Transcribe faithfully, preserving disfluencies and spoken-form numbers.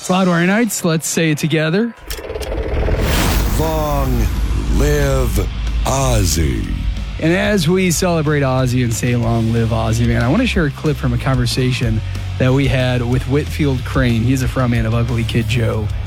Loudwire Nights, let's say it together. Long live Ozzy. And as we celebrate Ozzy and say long live Ozzy, man, I want to share a clip from a conversation that we had with Whitfield Crane. He's a frontman of Ugly Kid Joe.